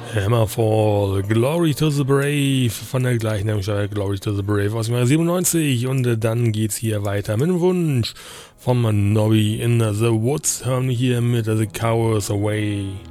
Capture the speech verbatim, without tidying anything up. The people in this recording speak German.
Hammerfall, Glory to the Brave von der gleichnamigen Glory to the Brave aus dem Jahr siebenundneunzig. Und äh, dann geht's hier weiter mit dem Wunsch vom Nobby in the Woods. Hören wir hier mit The Cowards Away.